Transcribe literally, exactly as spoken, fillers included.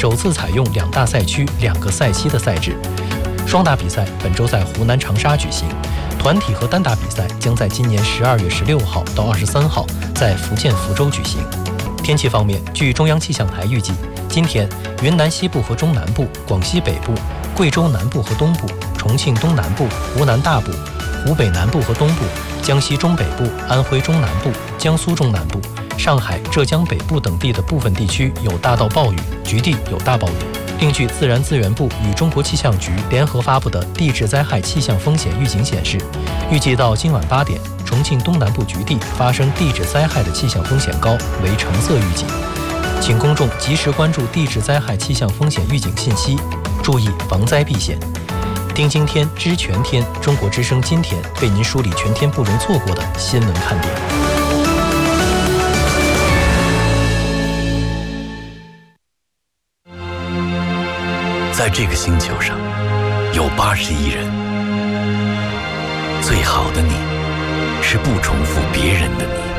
首次采用两大赛区、两个赛期的赛制。双打比赛本周在湖南长沙举行，团体和单打比赛将在今年十二月十六号到二十三号在福建福州举行。天气方面，据中央气象台预计，今天云南西部和中南部、广西北部、贵州南部和东部、重庆东南部、湖南大部、湖北南部和东部、江西中北部、安徽中南部、江苏中南部、上海、浙江北部等地的部分地区有大到暴雨，局地有大暴雨。另据自然资源部与中国气象局联合发布的地质灾害气象风险预警显示，预计到今晚八点，重庆东南部局地发生地质灾害的气象风险高为橙色预警，请公众及时关注地质灾害气象风险预警信息，注意防灾避险。听今天知全天，中国之声今天为您梳理全天不容错过的新闻看点。 在这个星球上，有八十亿人。最好的你，是不重复别人的你。